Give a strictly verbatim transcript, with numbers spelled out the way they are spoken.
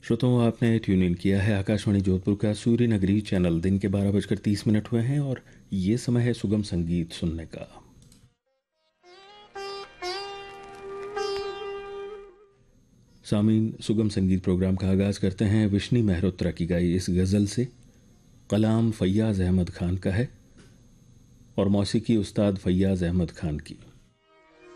श्रोताओं, आपने tune in किया है आकाशवाणी जोधपुर का सूर्य नगरी चैनल। दिन के बारह बजकर तीस मिनट हुए हैं और ये समय है सुगम संगीत सुनने का। सामीन, सुगम संगीत प्रोग्राम का आगाज करते हैं विष्णु मेहरोत्रा की गाई इस गज़ल से। कलाम फैयाज़ अहमद खान का है और मौसीकी उस्ताद फैयाज़ अहमद खान की।